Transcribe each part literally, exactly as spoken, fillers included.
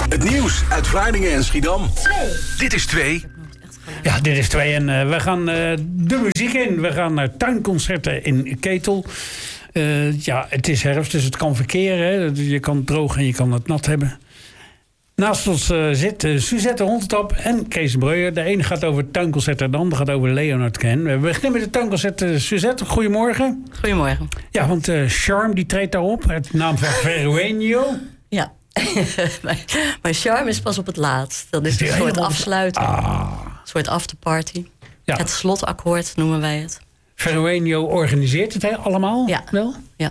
Het nieuws uit Vlaardingen en Schiedam. Twee. Dit is twee. Ja, dit is twee. En uh, we gaan uh, de muziek in. We gaan naar tuinconcerten in Ketel. Uh, ja, het is herfst, dus het kan verkeren. Hè. Je kan het droog en je kan het nat hebben. Naast ons uh, zit uh, Suzette Hondtap en Kees Breuer. De ene gaat over tuinconcerten, de andere gaat over Leonard Cohen. We beginnen met de tuinconcerten. Suzette, goedemorgen. Goedemorgen. Ja, want uh, Charme die treedt daarop. Het naam van Veruenio. Ja. Maar Charme is pas op het laatst. Dat is een soort afsluiting. Ah. Een soort afterparty. Ja. Het slotakkoord noemen wij het. Veruenio organiseert het allemaal? Ja. Wel? Ja.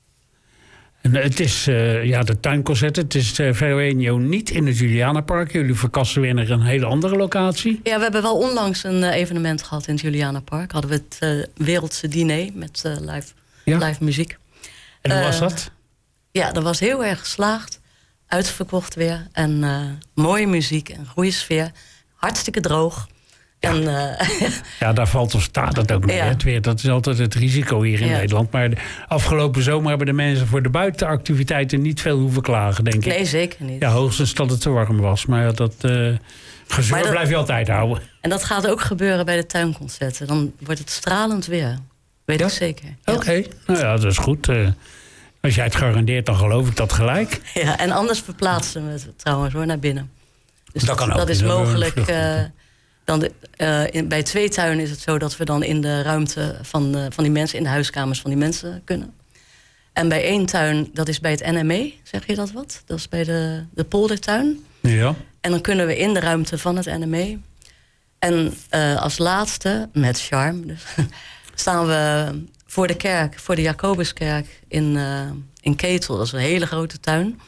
En het is uh, ja, de tuinconcerten. Het is uh, Veruenio niet in het Julianapark. Jullie verkassen weer naar een hele andere locatie. Ja, we hebben wel onlangs een uh, evenement gehad in het Julianapark. Hadden we het uh, Wereldse diner met uh, live, ja. live muziek. En hoe uh, was dat? Ja, dat was heel erg geslaagd. Uitverkocht weer. En uh, mooie muziek en goede sfeer. Hartstikke droog. Ja. En, uh, ja, daar valt of staat het ook mee. Ja. Het weer. Dat is altijd het risico hier in ja. Nederland. Maar de afgelopen zomer hebben de mensen voor de buitenactiviteiten niet veel hoeven klagen, denk ik. Nee, zeker niet. Ja, hoogstens dat het te warm was. Maar dat uh, gezeur dat, blijf je altijd houden. En dat gaat ook gebeuren bij de tuinconcerten. Dan wordt het stralend weer. Weet ja? ik zeker. Ja. Oké, okay. Nou ja, dat is goed. Uh, als jij het garandeert, dan geloof ik dat gelijk. Ja, en anders verplaatsen we het trouwens hoor, naar binnen. Dus dat, kan ook. Dat is mogelijk. Uh, dan de, uh, in, bij twee tuinen is het zo dat we dan in de ruimte van, uh, van die mensen, in de huiskamers van die mensen kunnen. En bij één tuin, dat is bij het N M E, zeg je dat wat? Dat is bij de, de poldertuin. Ja. En dan kunnen we in de ruimte van het N M E. En uh, als laatste, met Charme, dus, staan we voor de kerk, voor de Jacobuskerk in, uh, in Ketel. Dat is een hele grote tuin.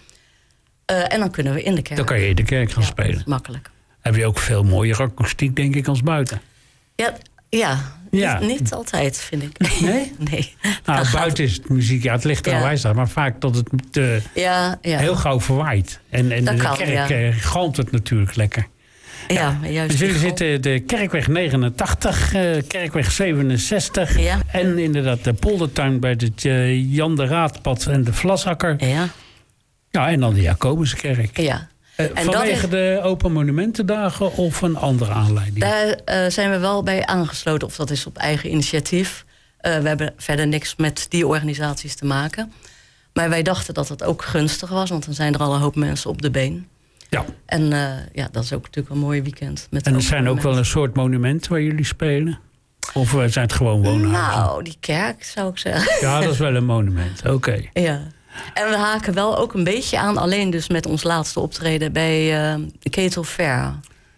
Uh, en dan kunnen we in de kerk. Dan kan je in de kerk gaan ja, spelen. Dat is makkelijk. Heb je ook veel mooier akoestiek, denk ik, als buiten? Ja, ja, ja. Niet, niet altijd, vind ik. Nee? Nee. Nou, buiten gaat... is het muziek, ja, het ligt er aan wij staan, maar vaak dat het uh, ja, ja. heel gauw verwaait. En, en de kan, kerk ja. galmt het natuurlijk lekker. Ja, ja juist. Dus jullie zitten de Kerkweg negenentachtig, uh, Kerkweg zevenenzestig... Ja. en inderdaad de poldertuin bij het uh, Jan de Raadpad en de Vlasakker. Ja. Ja, en dan de Jacobuskerk. Ja. Uh, en vanwege dat is, de Open Monumentendagen of een andere aanleiding? Daar uh, zijn we wel bij aangesloten, of dat is op eigen initiatief. Uh, we hebben verder niks met die organisaties te maken. Maar wij dachten dat het ook gunstig was, want dan zijn er al een hoop mensen op de been. Ja. En uh, ja, dat is ook natuurlijk een mooi weekend. Met en er zijn ook wel een soort monument waar jullie spelen? Of uh, zijn het gewoon woonhuizen? Nou, die kerk zou ik zeggen. Ja, dat is wel een monument, oké. Okay. Ja. En we haken wel ook een beetje aan, alleen dus met ons laatste optreden bij uh, de Ketel Fair.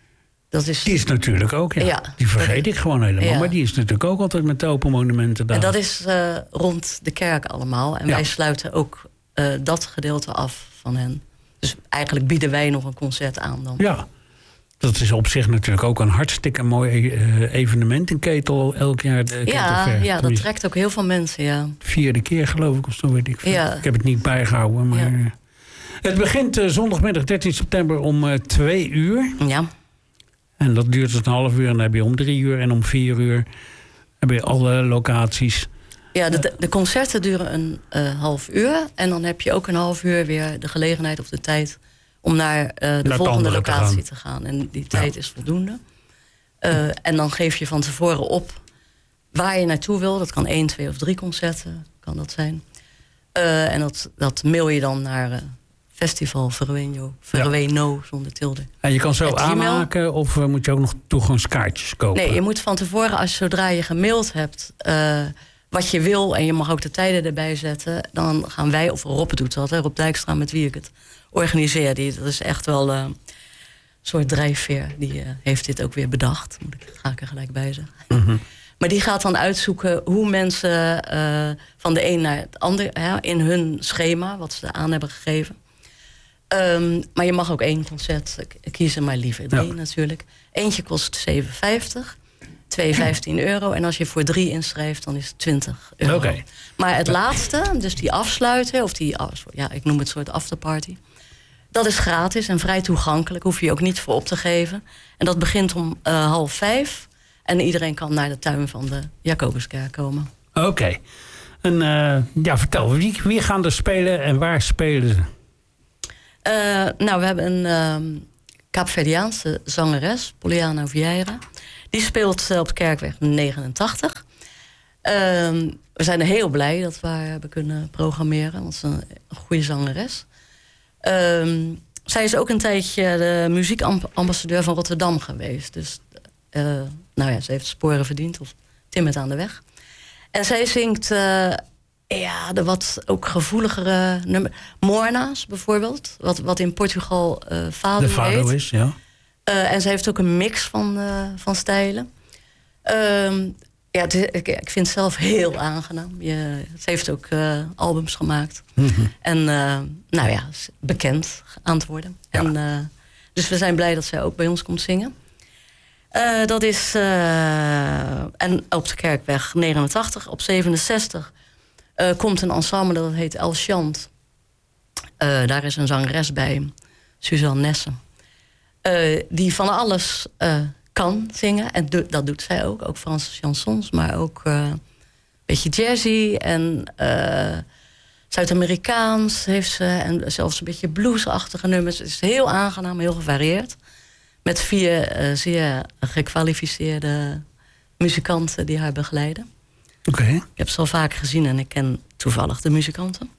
Dat is, die is natuurlijk ook, ja. ja die vergeet ik gewoon helemaal. Ja. Maar die is natuurlijk ook altijd met de Open Monumenten daar. En dat is uh, rond de kerk allemaal. En ja. wij sluiten ook uh, dat gedeelte af van hen. Dus eigenlijk bieden wij nog een concert aan dan. Ja, dat is op zich natuurlijk ook een hartstikke mooi uh, evenement in Ketel. Elk jaar de Ketel ja, Fair. Ja, dat trekt ook heel veel mensen, ja. Vierde keer geloof ik, of zo weet ik veel. Ja. Ik heb het niet bijgehouden, maar... Ja. Het begint uh, zondagmiddag dertien september om uh, twee uur. Ja. En dat duurt tot een half uur en dan heb je om drie uur. En om vier uur heb je alle locaties. Ja, de, de concerten duren een uh, half uur. En dan heb je ook een half uur weer de gelegenheid of de tijd... om naar uh, de naar volgende locatie te gaan. te gaan. En die tijd ja. is voldoende. Uh, en dan geef je van tevoren op waar je naartoe wil. Dat kan één, twee of drie concerten kan dat zijn. Uh, en dat, dat mail je dan naar... Uh, Festival Veruenio, Verueno ja. zonder tilde. En je kan zo aanmaken of uh, moet je ook nog toegangskaartjes kopen? Nee, je moet van tevoren, als zodra je gemaild hebt uh, wat je wil... en je mag ook de tijden erbij zetten... dan gaan wij, of Rob doet dat, hè, Rob Dijkstra met wie ik het organiseer. Die, dat is echt wel uh, een soort drijfveer. Die uh, heeft dit ook weer bedacht. Moet ik, ga ik er gelijk bij zeggen. Mm-hmm. Maar die gaat dan uitzoeken hoe mensen uh, van de een naar het ander... Ja, in hun schema, wat ze aan hebben gegeven... Um, maar je mag ook één concert kiezen, maar liever drie ja. natuurlijk. Eentje kost zeven vijftig, twee vijftien euro. En als je voor drie inschrijft, dan is het twintig euro. Okay. Maar het laatste, dus die afsluiten, of die, ja, ik noem het soort afterparty... dat is gratis en vrij toegankelijk, hoef je je ook niet voor op te geven. En dat begint om uh, half vijf. En iedereen kan naar de tuin van de Jacobuskerk komen. Oké. Okay. En uh, ja, vertel, wie, wie gaan er spelen en waar spelen ze? Uh, nou, we hebben een um, Kaapverdiaanse zangeres, Poliana Vieira. Die speelt uh, op de Kerkweg negenentachtig. Uh, we zijn er heel blij dat we haar hebben kunnen programmeren. Want ze is een, een goede zangeres. Uh, zij is ook een tijdje de muziekambassadeur van Rotterdam geweest. Dus uh, nou ja, ze heeft sporen verdiend. Of timmert aan de weg. En zij zingt... Uh, Ja, de wat ook gevoeligere nummer. Morna's bijvoorbeeld, wat, wat in Portugal uh, fado, de fado heet. is, ja. Uh, en ze heeft ook een mix van, uh, van stijlen. Uh, ja, het is, ik, ik vind het zelf heel aangenaam. Je, ze heeft ook uh, albums gemaakt. Mm-hmm. En uh, nou ja, bekend aan het worden. Ja. En, uh, dus we zijn blij dat zij ook bij ons komt zingen. Uh, dat is... Uh, en op de Kerkweg negenentachtig, op zevenenzestig... Uh, komt een ensemble dat heet El Chant. Uh, daar is een zangeres bij, Suzanne Nessen. Uh, die van alles uh, kan zingen. En do- dat doet zij ook. Ook Franse chansons, maar ook uh, een beetje jazzy. En uh, Zuid-Amerikaans heeft ze. En zelfs een beetje bluesachtige nummers. Het is heel aangenaam, heel gevarieerd. Met vier uh, zeer gekwalificeerde muzikanten die haar begeleiden. Okay. Ik heb ze al vaak gezien en ik ken toevallig de muzikanten.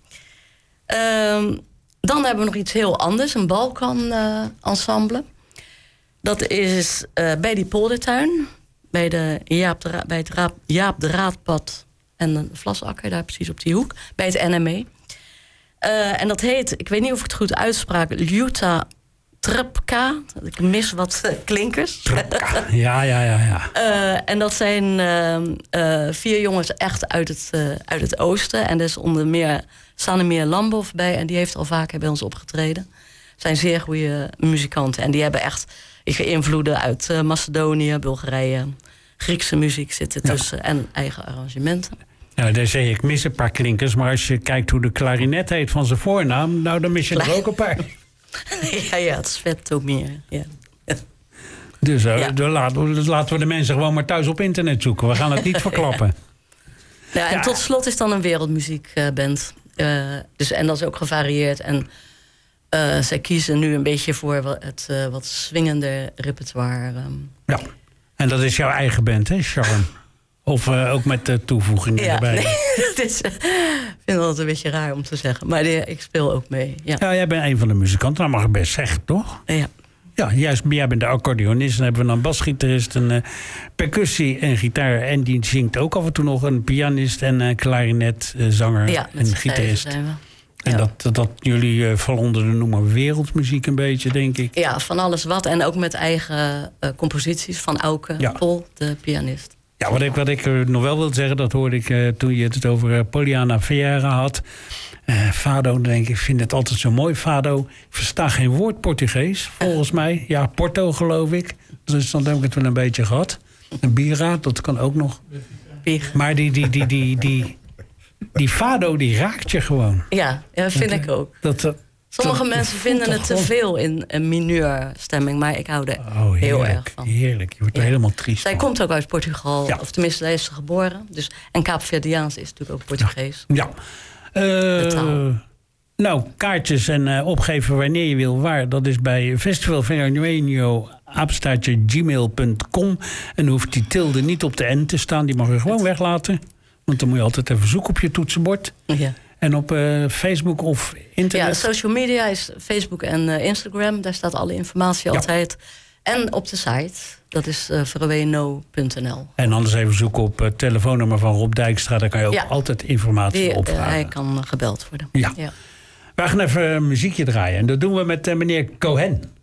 Uh, dan hebben we nog iets heel anders, een Balkan-ensemble. Uh, dat is uh, bij die poldertuin, bij, de Jaap, de Ra- bij het Ra- Jaap de Raadpad en de Vlasakker, daar precies op die hoek, bij het N M E. Uh, en dat heet, ik weet niet of ik het goed uitspraak, Ljuta Trpka. Ik mis wat uh, klinkers. Trpka. Ja, ja, ja. ja. Uh, en dat zijn uh, uh, vier jongens echt uit het, uh, uit het oosten. En er is onder meer Sanemir Lambov bij. En die heeft al vaker bij ons opgetreden. Zijn zeer goede muzikanten. En die hebben echt invloeden uit uh, Macedonië, Bulgarije. Griekse muziek zitten tussen. Ja. En eigen arrangementen. Ja, daar zeg ik mis een paar klinkers. Maar als je kijkt hoe de klarinet heet van zijn voornaam... nou, dan mis je er ook een paar. Ja, ja, het is Svetomir. Ja. Dus uh, ja. laten, laten we de mensen gewoon maar thuis op internet zoeken. We gaan het niet verklappen. Ja, en ja. Tot slot is dan een wereldmuziekband. Uh, dus, en dat is ook gevarieerd. En uh, zij kiezen nu een beetje voor het uh, wat swingender repertoire. Um. Ja, en dat is jouw eigen band, hè, Sharon? Of uh, ook met uh, toevoegingen ja, erbij? Nee, dat is, uh, ik vind dat een beetje raar om te zeggen. Maar die, ik speel ook mee. Ja. ja, jij bent een van de muzikanten. Dat mag ik best zeggen, toch? Ja. Ja, juist, jij bent de accordeonist. Dan hebben we een basgitarist, een uh, percussie en gitaar. En die zingt ook af en toe nog een pianist en een klarinet, uh, zanger ja, en gitarist. Zijn we. En ja. dat, dat, dat jullie uh, vallen onder de noemer wereldmuziek een beetje, denk ik. Ja, van alles wat. En ook met eigen uh, composities van Auke ja. Pol, de pianist. Ja, wat ik, wat ik uh, nog wel wil zeggen, dat hoorde ik uh, toen je het over uh, Poliana Vieira had. Uh, Fado, denk ik, ik vind het altijd zo mooi. Fado, ik versta geen woord Portugees, volgens uh. mij. Ja, Porto, geloof ik. Dus dan heb ik het wel een beetje gehad. Een bira, dat kan ook nog. Bier. Maar die, die, die, die, die, die Fado, die raakt je gewoon. Ja, dat vind dat, ik ook. Dat, dat, Sommige dat, mensen vinden het te veel in een mineurstemming, maar ik hou er oh, heel erg van. Heerlijk, je wordt er ja. helemaal triest. Zij van. komt ook uit Portugal, ja. of tenminste, zij is geboren. Dus, en Kaapverdiaans is natuurlijk ook Portugees. Ja. ja. Uh, nou, kaartjes en uh, opgeven wanneer je wil waar. Dat is bij Festival Vernuenio, apenstaartje gmail punt com. En dan hoeft die tilde niet op de N te staan. Die mag je gewoon weglaten. Want dan moet je altijd even zoeken op je toetsenbord. Ja. En op uh, Facebook of internet? Ja, social media is Facebook en uh, Instagram. Daar staat alle informatie ja. altijd. En op de site, dat is uh, vernuenio punt n l. En anders even zoeken op het uh, telefoonnummer van Rob Dijkstra. Daar kan je ook ja. altijd informatie Die, opvragen. Uh, hij kan uh, gebeld worden. Ja. ja. We gaan even een muziekje draaien. En dat doen we met uh, meneer Cohen.